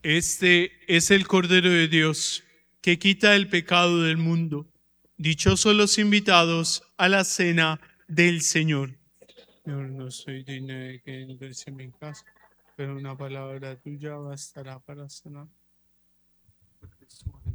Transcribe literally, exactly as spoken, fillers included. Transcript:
Este es el Cordero de Dios, que quita el pecado del mundo. Dichosos los invitados a la cena del Señor. Yo no soy digno de que entres en mi casa, pero una palabra tuya bastará para sanar.